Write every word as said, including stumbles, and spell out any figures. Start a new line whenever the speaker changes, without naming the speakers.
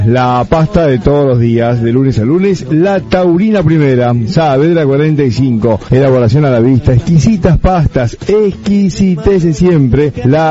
La pasta de todos los días, de lunes a lunes, la Taurina Primera, Saavedra cuarenta y cinco, elaboración a la vista, exquisitas pastas, exquisitece siempre, la